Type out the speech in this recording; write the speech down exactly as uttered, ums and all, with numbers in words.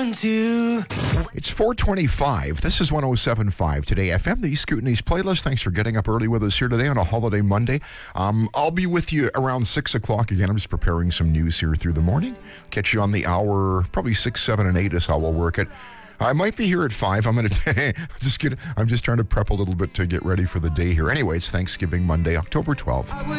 listen to. It's four twenty-five. This is one oh seven point five Today F M, the East Kootenays playlist. Thanks for getting up early with us here today on a holiday Monday. Um, I'll be with you around six o'clock again. I'm just preparing some news here through the morning. Catch you on the hour, probably six, seven, and eight is how we'll work it. I might be here at five. I'm going to just get. I'm just trying to prep a little bit to get ready for the day here. Anyway, it's Thanksgiving Monday, October twelfth.